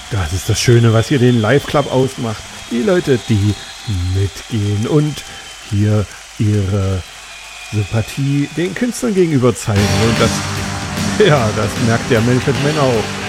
Das ist das Schöne, was hier den Live Club ausmacht. Die Leute, die mitgehen und hier ihre Sympathie den Künstlern gegenüber zeigen. Und das merkt der Management Man auch.